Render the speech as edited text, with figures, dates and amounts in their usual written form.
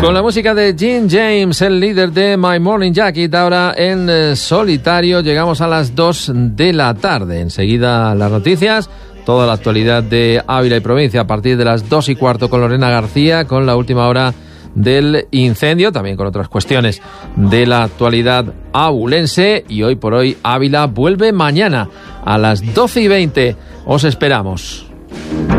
Con la música de Jim James, el líder de My Morning Jacket, ahora en solitario, llegamos a las 2 de la tarde. Enseguida las noticias, toda la actualidad de Ávila y provincia a partir de las 2:15 con Lorena García, con la última hora del incendio, también con otras cuestiones de la actualidad abulense. Y hoy por hoy Ávila vuelve mañana a las 12:20. Os esperamos.